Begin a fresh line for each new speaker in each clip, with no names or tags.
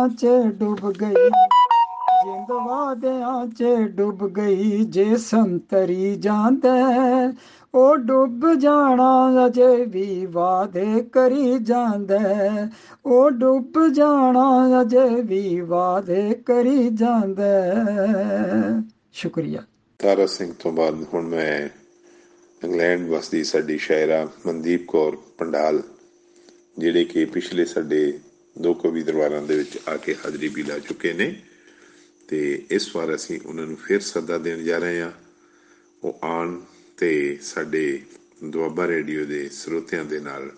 ਵਾਦਿਆਂ 'ਚ ਡੁੱਬ ਗਈ, ਜਿੰਦ ਵਾਦਿਆਂ 'ਚ ਡੁੱਬ ਗਈ। ਜੇ ਸੰਤਰੀ ਜਾਂਦਾ ਉਹ ਡੁੱਬ ਜਾਣਾ, ਅਜੇ ਵੀ ਵਾਦੇ ਕਰੀ ਜਾਂਦਾ, ਉਹ ਡੁੱਬ ਜਾਣਾ, ਅਜੇ ਵੀ ਵਾਦੇ ਕਰੀ ਜਾਂਦਾ। ਸ਼ੁਕਰੀਆ।
ਤਾਰਾ ਸਿੰਘ ਤੋਂ ਬਾਅਦ ਹੁਣ ਮੈਂ ਇੰਗਲੈਂਡ ਵਸਦੀ ਸਾਡੀ ਸ਼ਾਇਰਾ ਮਨਦੀਪ ਕੌਰ ਪੰਡਾਲ, ਜਿਹੜੇ ਕਿ ਪਿਛਲੇ ਸਾਡੇ 2 ਕਵੀ ਦਰਬਾਰਾਂ ਦੇ ਵਿੱਚ ਆ ਕੇ ਹਾਜ਼ਰੀ ਵੀ ਲਾ ਚੁੱਕੇ ਨੇ, ਅਤੇ ਇਸ ਵਾਰ ਅਸੀਂ ਉਹਨਾਂ ਨੂੰ ਫਿਰ ਸੱਦਾ ਦੇਣ ਜਾ ਰਹੇ ਹਾਂ। ਉਹ ਆਉਣ ਅਤੇ ਸਾਡੇ ਦੁਆਬਾ ਰੇਡੀਓ ਦੇ ਸਰੋਤਿਆਂ ਦੇ ਨਾਲ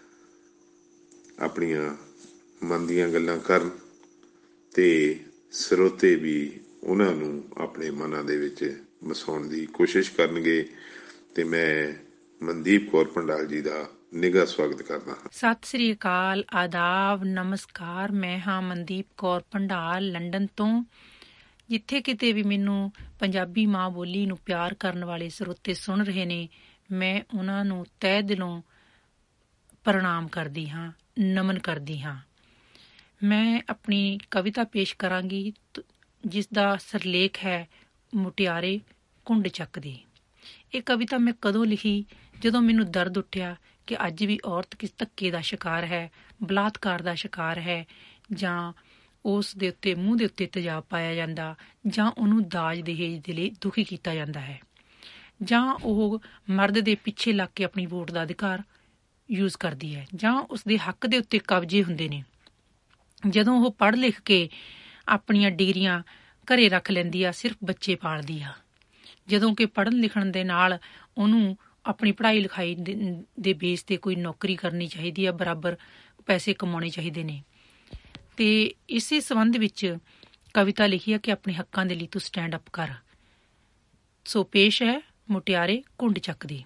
ਆਪਣੀਆਂ ਮਨ ਦੀਆਂ ਗੱਲਾਂ ਕਰਨ, ਅਤੇ ਸਰੋਤੇ ਵੀ ਉਹਨਾਂ ਨੂੰ ਆਪਣੇ ਮਨਾਂ ਦੇ ਵਿੱਚ ਵਸਾਉਣ ਦੀ ਕੋਸ਼ਿਸ਼ ਕਰਨਗੇ। ਅਤੇ ਮੈਂ ਮਨਦੀਪ ਕੌਰ ਪੰਡਾਲ ਜੀ ਦਾ ਨਿੱਘਾ ਸਵਾਗਤ ਕਰਦਾ ਹਾਂ।
ਸਤਿ ਸ੍ਰੀ ਅਕਾਲ, ਆਦਾਬ, ਨਮਸਕਾਰ। ਮੈਂ ਹਾਂ ਮਨਦੀਪ ਕੌਰ ਪੰਡਾਲ ਲੰਡਨ ਤੋਂ। ਜਿੱਥੇ ਕਿਤੇ ਵੀ ਮੈਨੂੰ ਪੰਜਾਬੀ ਮਾਂ ਬੋਲੀ ਨੂੰ ਪਿਆਰ ਕਰਨ ਵਾਲੇ ਸਰੋਤੇ ਸੁਣ ਰਹੇ ਨੇ, ਮੈਂ ਉਹਨਾਂ ਨੂੰ ਤਹਿ ਦਿਲੋਂ ਪ੍ਰਣਾਮ ਕਰਦੀ ਹਾਂ, ਨਮਨ ਕਰਦੀ ਹਾਂ। ਮੈਂ ਆਪਣੀ ਕਵਿਤਾ ਪੇਸ਼ ਕਰਾਂਗੀ ਜਿਸ ਦਾ ਸਿਰਲੇਖ ਹੈ ਮੁਟਿਆਰੇ ਘੁੰਡ ਚੱਕਦੀ। ਇਹ ਕਵਿਤਾ ਮੈਂ ਕਦੋਂ ਲਿਖੀ? ਜਦੋਂ ਮੈਨੂੰ ਦਰਦ ਉੱਠਿਆ ਕਿ ਅੱਜ ਵੀ ਔਰਤ ਕਿਸ ਧੱਕੇ ਦਾ ਸ਼ਿਕਾਰ ਹੈ, ਬਲਾਤਕਾਰ ਦਾ ਸ਼ਿਕਾਰ ਹੈ, ਜਾਂ ਉਸ ਦੇ ਉੱਤੇ ਮੂੰਹ ਦੇ ਉੱਤੇ ਤੇਜ਼ਾਬ ਪਾਇਆ ਜਾਂਦਾ, ਜਾਂ ਉਹਨੂੰ ਦਾਜ ਦਹੇਜ ਦੇ ਲਈ ਦੁਖੀ ਕੀਤਾ ਜਾਂਦਾ ਹੈ, ਜਾਂ ਉਹ ਮਰਦ ਦੇ ਪਿੱਛੇ ਲੱਗ ਕੇ ਆਪਣੀ ਵੋਟ ਦਾ ਅਧਿਕਾਰ ਯੂਜ਼ ਕਰਦੀ ਹੈ, ਜਾਂ ਉਸਦੇ ਹੱਕ ਦੇ ਉੱਤੇ ਕਬਜ਼ੇ ਹੁੰਦੇ ਨੇ। ਜਦੋਂ ਉਹ ਪੜ੍ਹ ਲਿਖ ਕੇ ਆਪਣੀਆਂ ਡਿਗਰੀਆਂ ਘਰੇ ਰੱਖ ਲੈਂਦੀ ਆ, ਸਿਰਫ ਬੱਚੇ ਪਾਲਦੀ ਆ, ਜਦੋਂ ਕਿ ਪੜ੍ਹਨ ਲਿਖਣ ਦੇ ਨਾਲ ਉਹਨੂੰ ਆਪਣੀ ਪੜ੍ਹਾਈ ਲਿਖਾਈ ਦੇ ਬੇਸ 'ਤੇ ਕੋਈ ਨੌਕਰੀ ਕਰਨੀ ਚਾਹੀਦੀ ਆ, ਬਰਾਬਰ ਪੈਸੇ ਕਮਾਉਣੇ ਚਾਹੀਦੇ ਨੇ। ਅਤੇ ਇਸੇ ਸੰਬੰਧ ਵਿੱਚ ਕਵਿਤਾ ਲਿਖੀ ਹੈ ਕਿ ਆਪਣੇ ਹੱਕਾਂ ਦੇ ਲਈ ਤੂੰ ਸਟੈਂਡ ਅਪ ਕਰ। ਸੋ ਪੇਸ਼ ਹੈ ਮੁਟਿਆਰੇ ਘੁੰਡ ਚੱਕਦੀ।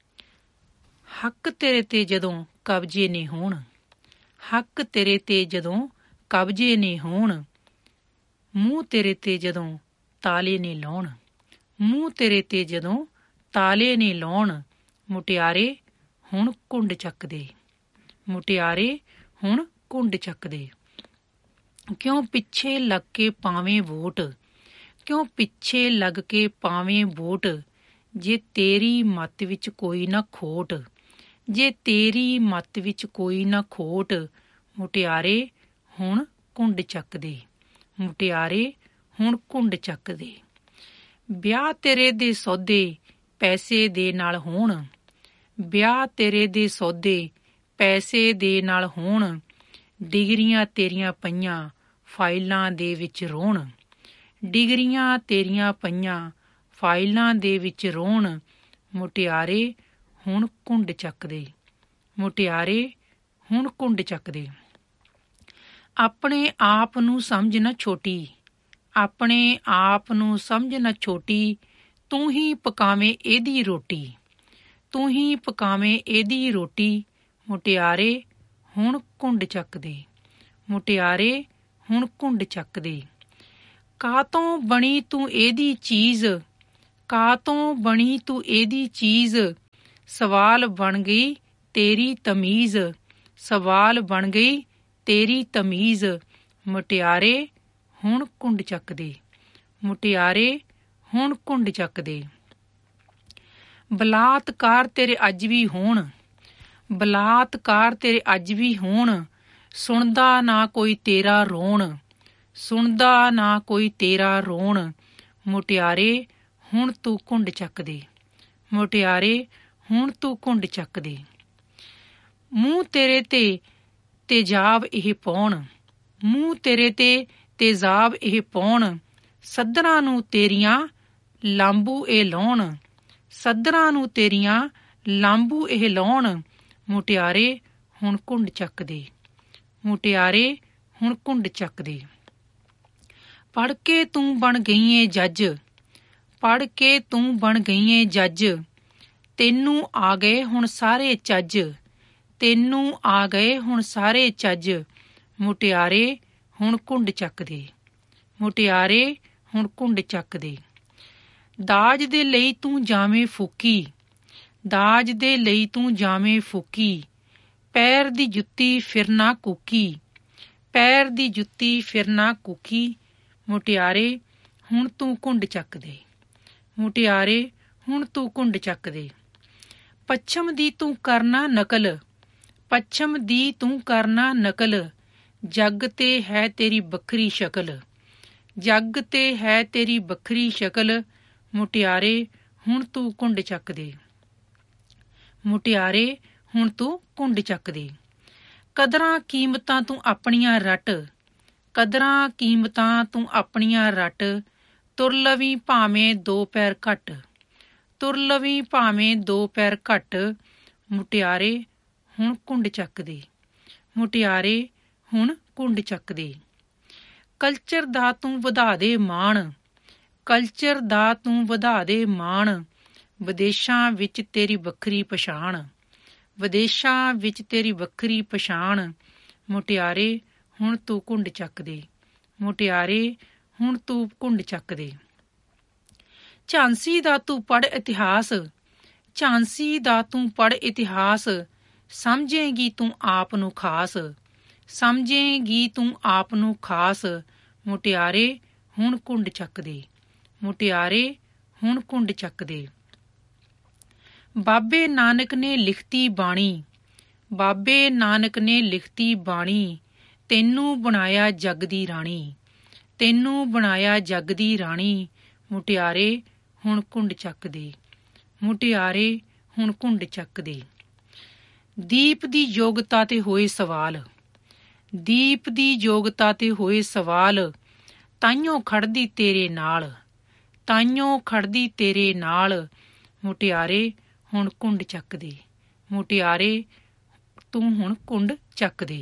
ਹੱਕ ਤੇਰੇ 'ਤੇ ਜਦੋਂ ਕਬਜ਼ੇ ਨੇ ਹੋਣ, ਹੱਕ ਤੇਰੇ 'ਤੇ ਜਦੋਂ ਕਬਜ਼ੇ ਨੇ ਹੋਣ, ਮੂੰਹ ਤੇਰੇ 'ਤੇ ਜਦੋਂ ਤਾਲੇ ਨੇ ਲਾਉਣ, ਮੂੰਹ ਤੇਰੇ 'ਤੇ ਜਦੋਂ ਤਾਲੇ ਨੇ ਲਾਉਣ, ਮੁਟਿਆਰੇ ਹੁਣ ਘੁੰਡ ਚੱਕਦੇ, ਮੁਟਿਆਰੇ ਹੁਣ ਘੁੰਡ ਚੱਕਦੇ। ਕਿਉਂ ਪਿੱਛੇ ਲੱਗ ਕੇ ਪਾਵੇਂ ਵੋਟ, ਕਿਉਂ ਪਿੱਛੇ ਲੱਗ ਕੇ ਪਾਵੇਂ ਵੋਟ, ਜੇ ਤੇਰੀ ਮੱਤ ਵਿੱਚ ਕੋਈ ਨਾ ਖੋਟ, ਜੇ ਤੇਰੀ ਮੱਤ ਵਿੱਚ ਕੋਈ ਨਾ ਖੋਟ, ਮੁਟਿਆਰੇ ਹੁਣ ਘੁੰਡ ਚੱਕਦੇ, ਮੁਟਿਆਰੇ ਹੁਣ ਘੁੰਡ ਚੱਕਦੇ। ਵਿਆਹ ਤੇਰੇ ਦੇ ਸੌਦੇ ਪੈਸੇ ਦੇ ਨਾਲ ਹੋਣ, ਵਿਆਹ ਤੇਰੇ ਦੇ ਸੌਦੇ ਪੈਸੇ ਦੇ ਨਾਲ ਹੋਣ, ਡਿਗਰੀਆਂ ਤੇਰੀਆਂ ਪਈਆਂ ਫਾਈਲਾਂ ਦੇ ਵਿੱਚ ਰੋਣ, ਡਿਗਰੀਆਂ ਤੇਰੀਆਂ ਪਈਆਂ ਫਾਈਲਾਂ ਦੇ ਵਿੱਚ ਰੋਣ, ਮੁਟਿਆਰੇ ਹੁਣ ਘੁੰਡ ਚੱਕਦੇ, ਮੁਟਿਆਰੇ ਹੁਣ ਘੁੰਡ ਚੱਕਦੇ। ਆਪਣੇ ਆਪ ਨੂੰ ਸਮਝ ਨਾ ਛੋਟੀ, ਆਪਣੇ ਆਪ ਨੂੰ ਸਮਝ ਨਾ ਛੋਟੀ, ਤੂੰ ਹੀ ਪਕਾਵੇਂ ਇਹਦੀ ਰੋਟੀ, ਤੂੰ ਹੀ ਪਕਾਵੇਂ ਇਹਦੀ ਰੋਟੀ, ਮੁਟਿਆਰੇ ਹੁਣ ਘੁੰਡ ਚੱਕਦੇ, ਮੁਟਿਆਰੇ ਹੁਣ ਘੁੰਡ ਚੱਕਦੇ। ਕਾਹਤੋਂ ਬਣੀ ਤੂੰ ਇਹਦੀ ਚੀਜ਼, ਕਾਹਤੋਂ ਬਣੀ ਤੂੰ ਇਹਦੀ ਚੀਜ਼, ਸਵਾਲ ਬਣ ਗਈ ਤੇਰੀ ਤਮੀਜ਼, ਸਵਾਲ ਬਣ ਗਈ ਤੇਰੀ ਤਮੀਜ਼, ਮੁਟਿਆਰੇ ਹੁਣ ਘੁੰਡ ਚੱਕਦੇ, ਮੁਟਿਆਰੇ ਹੁਣ ਘੁੰਡ ਚੱਕਦੇ। ਬਲਾਤਕਾਰ ਤੇਰੇ ਅੱਜ ਵੀ ਹੋਣ, ਬਲਾਤਕਾਰ ਤੇਰੇ ਅੱਜ ਵੀ ਹੋਣ, ਸੁਣਦਾ ਨਾ ਕੋਈ ਤੇਰਾ ਰੋਣ, ਸੁਣਦਾ ਨਾ ਕੋਈ ਤੇਰਾ ਰੋਣ, ਮੁਟਿਆਰੇ ਹੁਣ ਤੂੰ ਘੁੰਡ ਚੱਕਦੇ, ਮੁਟਿਆਰੇ ਹੁਣ ਤੂੰ ਘੁੰਡ ਚੱਕਦੇ। ਮੂੰਹ ਤੇਰੇ ਤੇ ਤੇਜ਼ਾਬ ਇਹ ਪਾਉਣ, ਮੂੰਹ ਤੇਰੇ ਤੇ ਤੇਜ਼ਾਬ ਇਹ ਪਾਉਣ, ਸੱਧਰਾਂ ਨੂੰ ਤੇਰੀਆਂ ਲਾਂਬੂ ਇਹ ਲਾਉਣ, ਸੱਧਰਾਂ ਨੂੰ ਤੇਰੀਆਂ ਲਾਂਬੂ ਇਹ ਲਾਉਣ, ਮੁਟਿਆਰੇ ਹੁਣ ਘੁੰਡ ਚੱਕਦੇ, ਮੁਟਿਆਰੇ ਹੁਣ ਘੁੰਡ ਚੱਕਦੇ। ਪੜ੍ਹ ਕੇ ਤੂੰ ਬਣ ਗਈ ਏ ਜੱਜ, ਪੜ੍ਹ ਕੇ ਤੂੰ ਬਣ ਗਈ ਏ ਜੱਜ, ਤੈਨੂੰ ਆ ਗਏ ਹੁਣ ਸਾਰੇ ਚੱਜ, ਤੈਨੂੰ ਆ ਗਏ ਹੁਣ ਸਾਰੇ ਚੱਜ, ਮੁਟਿਆਰੇ ਹੁਣ ਘੁੰਡ ਚੱਕਦੇ, ਮੁਟਿਆਰੇ ਹੁਣ ਘੁੰਡ ਚੱਕਦੇ। ਦਾਜ ਦੇ ਲਈ ਤੂੰ ਜਾਵੇਂ ਫੂਕੀ, ਦਾਜ ਦੇ ਲਈ ਤੂੰ ਜਾਵੇਂ ਫੂਕੀ, ਪੈਰ ਦੀ ਜੁੱਤੀ ਫਿਰ ਨਾ ਕੂਕੀ, ਪੈਰ ਦੀ ਜੁੱਤੀ ਫਿਰ ਨਾ ਕੁੱਖੀ, ਮੁਟਿਆਰੇ ਹੁਣ ਤੂੰ ਘੁੰਡ ਚੱਕ ਦੇ। ਮੁਟਿਆਰੇ ਹੁਣ ਤੂੰ ਘੁੰਡ ਚੱਕ ਦੇ। ਪੱਛਮ ਦੀ ਤੂੰ ਕਰਨਾ ਨਕਲ, ਪੱਛਮ ਦੀ ਤੂੰ ਕਰਨਾ ਨਕਲ, ਜੱਗ ਤੇ ਹੈ ਤੇਰੀ ਵੱਖਰੀ ਸ਼ਕਲ, ਜੱਗ ਤੇ ਹੈ ਤੇਰੀ ਵੱਖਰੀ ਸ਼ਕਲ, ਮੁਟਿਆਰੇ ਹੁਣ ਤੂੰ ਘੁੰਡ ਚੱਕ ਦੇ। ਮੁਟਿਆਰੇ ਹੁਣ ਤੂੰ ਘੁੰਡ ਚੱਕ ਦੇ। ਕਦਰਾਂ ਕੀਮਤਾਂ ਤੂੰ ਆਪਣੀਆਂ ਰੱਟ, ਕਦਰਾਂ ਕੀਮਤਾਂ ਤੂੰ ਆਪਣੀਆਂ ਰੱਟ, ਤੁਰ ਲਵੀਂ ਭਾਵੇਂ 2 ਪੈਰ ਘੱਟ, ਤੁਰ ਲਵੀਂ ਭਾਵੇਂ 2 ਪੈਰ ਘੱਟ, ਮੁਟਿਆਰੇ ਹੁਣ ਘੁੰਡ ਚੱਕ ਦੇ। ਮੁਟਿਆਰੇ ਹੁਣ ਘੁੰਡ ਚੱਕ ਦੇ। ਕਲਚਰ ਦਾ ਤੂੰ ਵਧਾ ਦੇ ਮਾਣ, ਕਲਚਰ ਦਾ ਤੂੰ ਵਧਾ ਦੇ ਮਾਣ, ਵਿਦੇਸ਼ਾਂ ਵਿੱਚ ਤੇਰੀ ਵੱਖਰੀ ਪਛਾਣ, ਵਿਦੇਸ਼ਾਂ ਵਿੱਚ ਤੇਰੀ ਵੱਖਰੀ ਪਛਾਣ, ਮੁਟਿਆਰੇ ਹੁਣ ਤੂੰ ਘੁੰਡ ਚੱਕ ਦੇ। ਮੁਟਿਆਰੇ ਹੁਣ ਤੂੰ ਘੁੰਡ ਚੱਕ ਦੇ। ਝਾਂਸੀ ਦਾ ਤੂੰ ਪੜ੍ਹ ਇਤਿਹਾਸ, ਝਾਂਸੀ ਦਾ ਤੂੰ ਪੜ੍ਹ ਇਤਿਹਾਸ, ਸਮਝੇਂਗੀ ਤੂੰ ਆਪ ਨੂੰ ਖਾਸ, ਸਮਝੇਂਗੀ ਤੂੰ ਆਪ ਨੂੰ ਖਾਸ, ਮੁਟਿਆਰੇ ਹੁਣ ਘੁੰਡ ਚੱਕ ਦੇ। ਮੁਟਿਆਰੇ ਹੁਣ ਘੁੰਡ ਚੱਕ ਦੇ। ਬਾਬੇ ਨਾਨਕ ਨੇ ਲਿਖਤੀ ਬਾਣੀ, ਬਾਬੇ ਨਾਨਕ ਨੇ ਲਿਖਤੀ ਬਾਣੀ, ਤੈਨੂੰ ਬਣਾਇਆ ਜੱਗ ਦੀ ਰਾਣੀ, ਤੈਨੂੰ ਬਣਾਇਆ ਜੱਗ ਦੀ ਰਾਣੀ, ਮੁਟਿਆਰੇ ਹੁਣ ਘੁੰਡ ਚੱਕ ਦੇ। ਮੁਟਿਆਰੇ ਹੁਣ ਘੁੰਡ ਚੱਕ ਦੇ। ਦੀਪ ਦੀ ਯੋਗਤਾ ਤੇ ਹੋਏ ਸਵਾਲ, ਦੀਪ ਦੀ ਯੋਗਤਾ ਤੇ ਹੋਏ ਸਵਾਲ, ਤਾਈਓ ਖੜਦੀ ਤੇਰੇ ਨਾਲ, ਤਾਈਓ ਖੜਦੀ ਤੇਰੇ ਨਾਲ, ਮੁਟਿਆਰੇ ਹੁਣ ਘੁੰਡ ਚੱਕ ਦੇ। ਮੁਟਿਆਰੇ ਤੂੰ ਹੁਣ ਘੁੰਡ ਚੱਕ ਦੇ।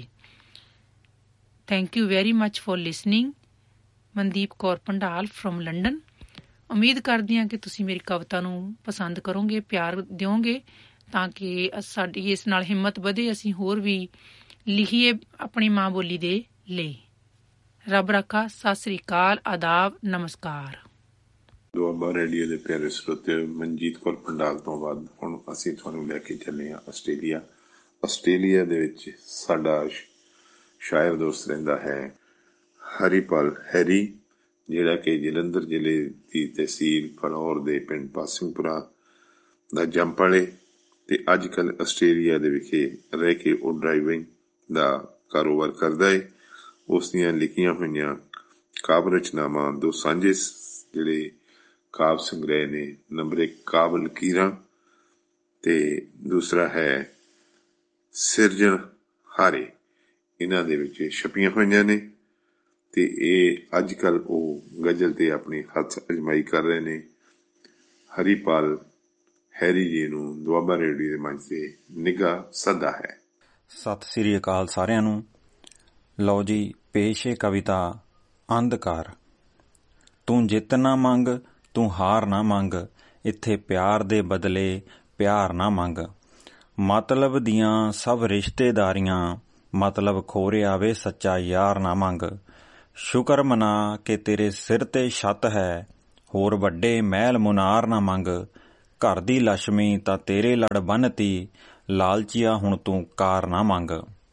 Thank you very much for listening. Mandeep Kaur pandal from London. ਉਮੀਦ ਕਰਦੀ ਹਾਂ ਕਿ ਤੁਸੀਂ ਮੇਰੀ ਕਵਿਤਾ ਨੂੰ ਪਸੰਦ ਕਰੋਗੇ, ਪਿਆਰ ਦਿਓਗੇ, ਤਾਂ ਕਿ ਸਾਡੀ ਇਸ ਨਾਲ ਹਿੰਮਤ ਵਧੇ, ਅਸੀਂ ਹੋਰ ਵੀ ਲਿਖੀਏ ਆਪਣੀ ਮਾਂ ਬੋਲੀ ਦੇ ਲਈ। ਰੱਬ ਰਾਖਾ। ਸਤਿ ਸ੍ਰੀ ਅਕਾਲ, ਆਦਾਬ, ਨਮਸਕਾਰ।
ਦੁਆਬਾ ਰੇਡੀਓ ਦੇ ਪਿਆਰੇ ਸਰੋਤੇ, ਮਨਜੀਤ ਕੌਰ ਪੰਡਾਲ ਤੋਂ ਬਾਅਦ ਹੁਣ ਅਸੀਂ ਤੁਹਾਨੂੰ ਲੈ ਕੇ ਚੱਲੇ ਹਾਂ ਆਸਟ੍ਰੇਲੀਆ। ਆਸਟ੍ਰੇਲੀਆ ਦੇ ਵਿੱਚ ਸਾਡਾ ਸ਼ਾਇਰ ਦੋਸਤ ਰਹਿੰਦਾ ਹੈ ਹਰੀਪਾਲ ਹੈਰੀ, ਜਿਹੜਾ ਕਿ ਜਲੰਧਰ ਜ਼ਿਲ੍ਹੇ ਦੀ ਤਹਿਸੀਲ ਫਲੌਰ ਦੇ ਪਿੰਡ ਪਾਸਿੰਗਪੁਰਾ ਦਾ ਜੰਪ ਵਾਲੇ ਤੇ ਅੱਜ ਕੱਲ੍ਹ ਆਸਟ੍ਰੇਲੀਆ ਦੇ ਵਿਖੇ ਰਹਿ ਕੇ ਉਹ ਡਰਾਈਵਿੰਗ ਦਾ ਕਾਰੋਬਾਰ ਕਰਦਾ ਹੈ। ਉਸ ਦੀਆਂ ਲਿਖੀਆਂ ਹੋਈਆਂ ਕਾਵਿ ਰਚਨਾਵਾਂ ਦੋ ਸਾਂਝੇ ਜਿਹੜੇ ਕਾਵਿ ਸੰਗ੍ਰਹਿ ਨੇ, ਨੰਬਰ 1 ਕਾਵਿ ਲਕੀਰਾਂ ਤੇ ਦੂਸਰਾ ਹੈ ਸਿਰਜਣ ਹਾਰੇ, ਇਹਨਾਂ ਦੇ ਵਿੱਚ ਛਪੀਆਂ ਹੋਈਆਂ ਨੇ ਤੇ ਇਹ ਅੱਜ ਕੱਲ੍ਹ ਉਹ ਗਜ਼ਲ ਤੇ ਆਪਣੀ ਹੱਥ ਅਜਮਾਈ ਕਰ ਰਹੇ ਨੇ। ਹਰੀਪਾਲ ਹੈਰੀ ਜੀ ਨੂੰ ਦੁਆਬਾ ਰੇਡੀਓ ਦੇ ਮੰਚ ਤੇ ਨਿੱਘਾ ਸੱਦਾ ਹੈ।
ਸਤਿ ਸ੍ਰੀ ਅਕਾਲ ਸਾਰਿਆਂ ਨੂੰ। ਲਓ ਜੀ, ਪੇਸ਼ ਹੈ ਕਵਿਤਾ ਅੰਧਕਾਰ। ਤੂੰ ਜਿੱਤ ਨਾ ਮੰਗ, ਤੂੰ ਹਾਰ ਨਾ ਮੰਗ, ਇੱਥੇ ਪਿਆਰ ਦੇ ਬਦਲੇ ਪਿਆਰ ਨਾ ਮੰਗ। ਮਤਲਬ ਦੀਆਂ ਸਭ ਰਿਸ਼ਤੇਦਾਰੀਆਂ, ਮਤਲਬ ਖੋਰਿਆ ਵੇ ਸੱਚਾ ਯਾਰ ਨਾ ਮੰਗ। ਸ਼ੁਕਰ ਮਨਾ ਕਿ ਤੇਰੇ ਸਿਰ ਤੇ ਛੱਤ ਹੈ, ਹੋਰ ਵੱਡੇ ਮਹਿਲ ਮੁਨਾਰ ਨਾ ਮੰਗ। ਘਰ ਦੀ ਲక్ష్ਮੀ ਤਾਂ ਤੇਰੇ ਲੜ ਬੰਨ੍ਹਤੀ, ਲਾਲਚੀਆ ਹੁਣ ਤੂੰ ਕਾਰ ਨਾ ਮੰਗ।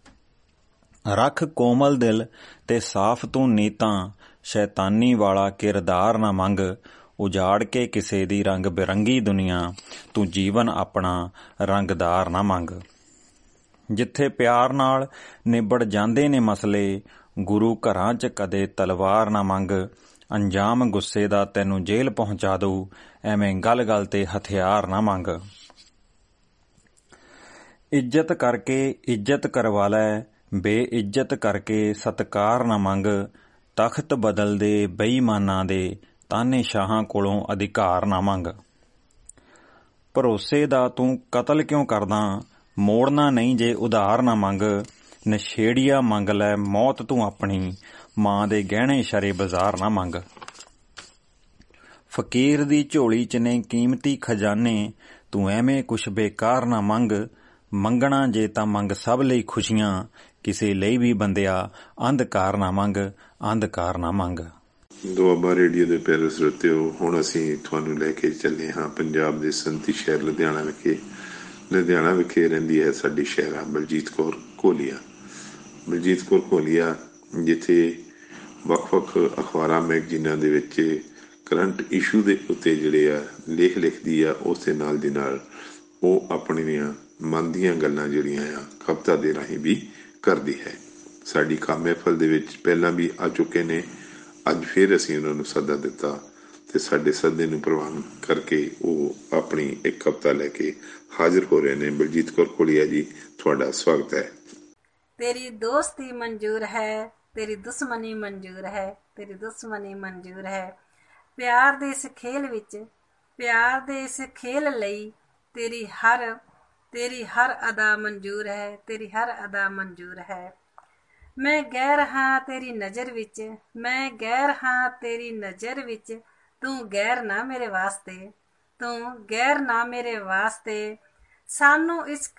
ਰੱਖ ਕੋਮਲ ਦਿਲ ਤੇ ਸਾਫ਼ ਤੂੰ ਨੀਤਾਂ, ਸ਼ੈਤਾਨੀ ਵਾਲਾ ਕਿਰਦਾਰ ਨਾ ਮੰਗ। ਉਜਾੜ ਕੇ ਕਿਸੇ ਦੀ ਰੰਗ ਬਿਰੰਗੀ ਦੁਨੀਆ, ਤੂੰ ਜੀਵਨ ਆਪਣਾ ਰੰਗਦਾਰ ਨਾ ਮੰਗ। ਜਿੱਥੇ ਪਿਆਰ ਨਾਲ ਨਿਬੜ ਜਾਂਦੇ ਨੇ ਮਸਲੇ, ਗੁਰੂ ਘਰਾਂ 'ਚ ਕਦੇ ਤਲਵਾਰ ਨਾ ਮੰਗ। ਅੰਜਾਮ ਗੁੱਸੇ ਦਾ ਤੈਨੂੰ ਜੇਲ੍ਹ ਪਹੁੰਚਾ ਦਊ, ਐਵੇਂ ਗੱਲ-ਗੱਲ ਤੇ ਹਥਿਆਰ ਨਾ ਮੰਗ। ਇੱਜ਼ਤ ਕਰਕੇ ਇੱਜ਼ਤ ਕਰਵਾ ਲੈ, ਬੇਇੱਜ਼ਤ ਕਰਕੇ ਸਤਿਕਾਰ ਨਾ ਮੰਗ। ਤਖ਼ਤ ਬਦਲਦੇ ਬੇਈਮਾਨਾਂ ਦੇ, ਤਾਨੇ ਸ਼ਾਹਾਂ ਕੋਲੋਂ ਅਧਿਕਾਰ ਨਾ ਮੰਗ। ਭਰੋਸੇ ਦਾ ਤੂੰ ਕਤਲ ਕਿਉਂ ਕਰਦਾ, ਮੋੜਨਾ ਨਹੀਂ ਜੇ ਉਧਾਰ ਨਾ ਮੰਗ। ਨਸ਼ੇੜੀਆ ਮੰਗ ਲੈ ਮੌਤ ਤੂੰ ਆਪਣੀ, ਮਾਂ ਦੇ ਗਹਿਣੇ ਸ਼ਰੇ ਬਾਜ਼ਾਰ ਨਾ ਮੰਗ। ਫਕੀਰ ਦੀ ਝੋਲੀ 'ਚ ਨੇ ਕੀਮਤੀ ਖਜ਼ਾਨੇ, ਤੂੰ ਐਵੇਂ ਕੁਛ ਬੇਕਾਰ ਨਾ ਮੰਗ। ਮੰਗਣਾ ਜੇ ਤਾਂ ਮੰਗ ਸਭ ਲਈ ਖੁਸ਼ੀਆਂ, ਕਿਸੇ ਲਈ ਵੀ ਬੰਦਿਆ ਅੰਧਕਾਰ ਨਾ ਮੰਗ, ਅੰਧਕਾਰ ਨਾ ਮੰਗ।
ਦੁਆਬਾ ਰੇਡੀਓ ਦੇ ਪਿਆਰੇ ਸਰੋਤਿਓ, ਹੁਣ ਅਸੀਂ ਤੁਹਾਨੂੰ ਲੈ ਕੇ ਚੱਲੇ ਹਾਂ ਪੰਜਾਬ ਦੇ ਸੰਤੀ ਸ਼ਹਿਰ ਲੁਧਿਆਣਾ ਵਿਖੇ। ਲੁਧਿਆਣਾ ਵਿਖੇ ਰਹਿੰਦੀ ਹੈ ਸਾਡੀ ਸ਼ਹਿਰਾ ਬਲਜੀਤ ਕੌਰ ਕੋਲੀਆ। ਬਲਜੀਤ ਕੌਰ ਕੋਲੀਆ ਜਿੱਥੇ ਵੱਖ-ਵੱਖ ਅਖਬਾਰਾਂ ਮੈਗਜ਼ੀਨਾਂ ਦੇ ਵਿੱਚ ਕਰੰਟ ਇਸ਼ੂ ਦੇ ਉੱਤੇ ਜਿਹੜੇ ਆ ਲੇਖ ਲਿਖਦੀ ਆ, ਉਸ ਦੇ ਨਾਲ ਦੀ ਨਾਲ ਉਹ ਆਪਣੀਆਂ ਮਨ ਦੀਆਂ ਗੱਲਾਂ ਜਿਹੜੀਆਂ ਆ ਕਵਿਤਾ ਦੇ ਰਾਹੀਂ ਵੀ ਕਰਦੀ ਹੈ। ਸਾਡੀ ਖਾਮ ਮਹਿਫਲ ਦੇ ਵਿੱਚ ਪਹਿਲਾਂ ਵੀ ਆ ਚੁੱਕੇ ਨੇ, ਅੱਜ ਫਿਰ ਅਸੀਂ ਉਹਨਾਂ ਨੂੰ ਸੱਦਾ ਦਿੱਤਾ ਤੇ ਸਾਡੇ ਸੱਦੇ ਨੂੰ ਪ੍ਰਵਾਨ ਕਰਕੇ ਉਹ ਆਪਣੀ ਇੱਕ ਕਵਿਤਾ ਲੈ ਕੇ ਹਾਜ਼ਰ ਹੋ ਰਹੇ ਨੇ। ਬਲਜੀਤ ਕੌਰ ਕੋਲੀਆ ਜੀ, ਤੁਹਾਡਾ ਸਵਾਗਤ ਹੈ।
ਤੇਰੀ ਦੋਸਤੀ ਮਨਜ਼ੂਰ ਹੈ, ਤੇਰੀ ਦੁਸ਼ਮਣੀ ਮਨਜ਼ੂਰ ਹੈ, ਤੇਰੀ ਦੁਸ਼ਮਣੀ ਮਨਜ਼ੂਰ ਹੈ। ਪਿਆਰ ਦੇ ਇਸ ਖੇਲ ਵਿੱਚ, ਪਿਆਰ ਦੇ ਇਸ ਖੇਲ ਲਈ ਤੇਰੀ ਹਰ ਅਦਾ ਮਨਜ਼ੂਰ ਹੈ, ਤੇਰੀ ਹਰ ਅਦਾ ਮਨਜ਼ੂਰ ਹੈ। ਮੈਂ ਗੈਰ ਹਾਂ ਤੇਰੀ ਨਜ਼ਰ ਵਿੱਚ, ਮੈਂ ਗੈਰ ਹਾਂ ਤੇਰੀ ਨਜ਼ਰ ਵਿੱਚ, ਤੂੰ ਗੈਰ ਨਾ ਮੇਰੇ ਵਾਸਤੇ, ਤੂੰ ਗੈਰ ਨਾ ਮੇਰੇ ਵਾਸਤੇ। ਸਾਨੂੰ ਇਸ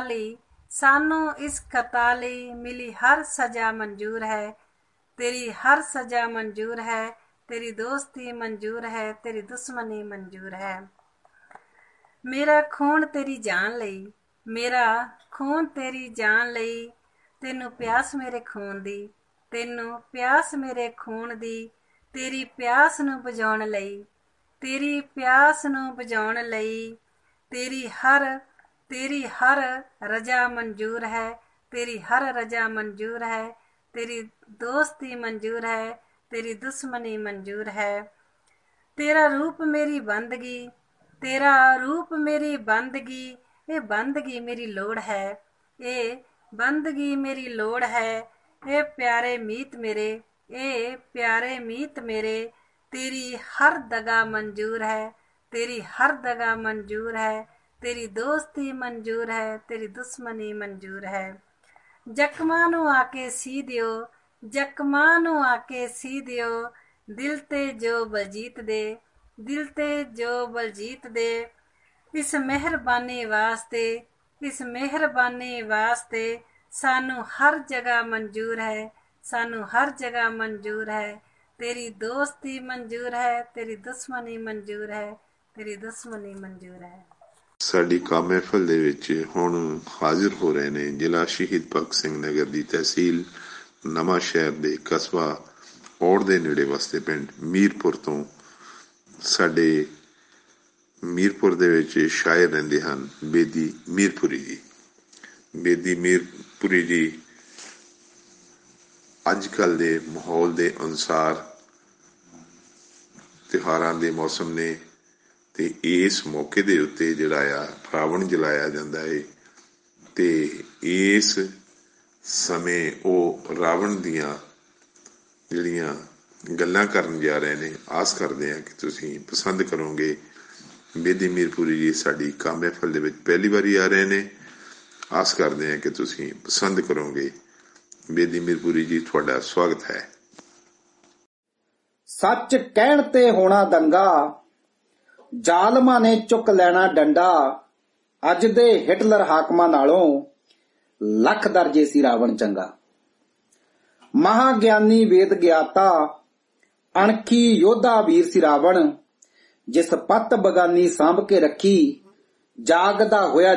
ਖਤਾ ਲਈ ਮਿਲੀ ਹਰ ਸਜ਼ਾ ਮਨਜ਼ੂਰ ਹੈ, ਤੇਰੀ ਹਰ ਸਜ਼ਾ ਮਨਜ਼ੂਰ ਹੈ। ਤੇਰੀ ਦੋਸਤੀ ਮਨਜ਼ੂਰ ਹੈ, ਤੇਰੀ ਦੁਸ਼ਮਣੀ ਮਨਜ਼ੂਰ ਹੈ। ਮੇਰਾ ਖੂਨ ਤੇਰੀ ਜਾਨ ਲਈ, ਮੇਰਾ ਖੂਨ ਤੇਰੀ ਜਾਨ ਲਈ, ਤੈਨੂੰ ਪਿਆਸ ਮੇਰੇ ਖੂਨ ਦੀ, ਤੈਨੂੰ ਪਿਆਸ ਮੇਰੇ ਖੂਨ ਦੀ। ਤੇਰੀ ਪਿਆਸ ਨੂੰ ਬੁਝਾਉਣ ਲਈ, ਤੇਰੀ ਪਿਆਸ ਨੂੰ ਬੁਝਾਉਣ ਲਈ, ਤੇਰੀ ਹਰ ਰਜ਼ਾ ਮਨਜ਼ੂਰ ਹੈ, ਤੇਰੀ ਹਰ ਰਜ਼ਾ ਮਨਜ਼ੂਰ ਹੈ। ਤੇਰੀ ਦੋਸਤੀ ਮਨਜ਼ੂਰ ਹੈ, ਤੇਰੀ ਦੁਸ਼ਮਣੀ ਮਨਜ਼ੂਰ ਹੈ। ਤੇਰਾ ਰੂਪ ਮੇਰੀ ਬੰਦਗੀ, ਤੇਰਾ ਰੂਪ ਮੇਰੀ ਬੰਦਗੀ, ਇਹ ਬੰਦਗੀ ਮੇਰੀ ਲੋੜ ਹੈ, ਇਹ ਬੰਦਗੀ ਮੇਰੀ ਲੋੜ ਹੈ। ਇਹ ਪਿਆਰੇ ਮੀਤ ਮੇਰੇ, ਇਹ ਪਿਆਰੇ ਮੀਤ ਮੇਰੇ। ਤੇਰੀ ਹਰ ਦਗਾ ਮਨਜ਼ੂਰ ਹੈ, ਤੇਰੀ ਹਰ ਦਗਾ ਮਨਜ਼ੂਰ ਹੈ। ਤੇਰੀ ਦੋਸਤੀ ਮਨਜ਼ੂਰ ਹੈ, ਤੇਰੀ ਦੁਸ਼ਮਣੀ ਮਨਜ਼ੂਰ ਹੈ। ਜ਼ਖਮਾਂ ਨੂੰ ਆ ਕੇ ਸੀ ਦਿਓ, ਜ਼ਖਮਾਂ ਨੂੰ ਆ ਕੇ ਸੀ ਦਿਓ, ਦਿਲ ਤੇ ਜੋ ਬਲਜੀਤ ਦੇ, ਦਿਲ ਤੇ ਜੋ ਬਲਜੀਤ ਦੇ। ਇਸ ਮਿਹਰਬਾਨੀ ਵਾਸਤੇ, ਇਸ ਮਿਹਰਬਾਨੀ ਵਾਸਤੇ ਸਾਨੂੰ ਹਰ ਜਗ੍ਹਾ ਮਨਜ਼ੂਰ ਹੈ, ਸਾਨੂੰ ਹਰ ਜਗ੍ਹਾ ਮਨਜ਼ੂਰ ਹੈ। ਤੇਰੀ ਦੋਸਤੀ ਮਨਜ਼ੂਰ ਹੈ, ਤੇਰੀ ਦੁਸ਼ਮਣੀ ਮਨਜ਼ੂਰ ਹੈ, ਤੇਰੀ ਦੁਸ਼ਮਣੀ ਮਨਜ਼ੂਰ ਹੈ।
ਸਾਡੀ ਖਾਮ ਮਹਿਫਲ ਦੇ ਵਿੱਚ ਹੁਣ ਹਾਜ਼ਰ ਹੋ ਰਹੇ ਨੇ ਜ਼ਿਲ੍ਹਾ ਸ਼ਹੀਦ ਭਗਤ ਸਿੰਘ ਨਗਰ ਦੀ ਤਹਿਸੀਲ ਨਵਾਂ ਸ਼ਹਿਰ ਦੇ ਕਸਬਾ ਔੜ ਦੇ ਨੇੜੇ ਵਸਦੇ ਪਿੰਡ ਮੀਰਪੁਰ ਤੋਂ। ਸਾਡੇ ਮੀਰਪੁਰ ਦੇ ਵਿੱਚ ਸ਼ਾਇਰ ਰਹਿੰਦੇ ਹਨ ਬੇਦੀ ਮੀਰਪੁਰੀ ਜੀ। ਬੇਦੀ ਮੀਰਪੁਰੀ ਜੀ ਅੱਜ ਕੱਲ੍ਹ ਦੇ ਮਾਹੌਲ ਦੇ ਅਨੁਸਾਰ ਤਿਉਹਾਰਾਂ ਦੇ ਮੌਸਮ ਨੇ ਤੇ ਇਸ ਮੌਕੇ ਦੇ ਉੱਤੇ ਜਿਹੜਾ ਆ ਰਾਵਣ ਜਲਾਇਆ ਜਾਂਦਾ ਹੈ ਤੇ ਇਸ ਸਮੇਂ ਉਹ ਰਾਵਣ ਦੀਆਂ ਜਿਹੜੀਆਂ ਗੱਲਾਂ ਕਰਨ ਜਾ ਰਹੇ ਨੇ। ਆਸ ਕਰਦੇ ਹਾਂ ਕਿ ਤੁਸੀਂ ਪਸੰਦ ਕਰੋਗੇ। ਬੇਦੀ ਮੀਰਪੁਰੀ ਜੀ ਸਾਡੀ ਖਾਮ ਮਹਿਫਲ ਦੇ ਵਿੱਚ ਪਹਿਲੀ ਵਾਰੀ ਆ ਰਹੇ ਨੇ। ਆਸ ਕਰਦੇ ਹਾਂ ਕਿ ਤੁਸੀਂ ਪਸੰਦ ਕਰੋਗੇ। ਬੇਦੀ ਮੀਰਪੁਰੀ ਜੀ, ਤੁਹਾਡਾ ਸਵਾਗਤ ਹੈ।
ਸੱਚ ਕਹਿਣ ਤੇ ਹੋਣਾ ਦੰਗਾ, ਜ਼ਾਲਮਾਂ ਨੇ ਚੁੱਕ ਲੈਣਾ ਡੰਡਾ। ਅੱਜ ਦੇ ਹਿਟਲਰ ਹਾਕਮਾਂ ਨਾਲੋਂ ਲੱਖ ਦਰਜੇ ਸੀ ਰਾਵਣ ਚੰਗਾ। ਮਹਾਗਿਆਨੀ ਵੇਦ ਗਿਆਤਾ, ਅਣਖੀ ਯੋਧਾ ਵੀਰ ਸੀ ਰਾਵਣ। ਜਿਸ ਪੱਤ ਬਗਾਨੀ ਸਾਂਭ ਕੇ ਰੱਖੀ, ਜਾਗਦਾ ਹੋਇਆ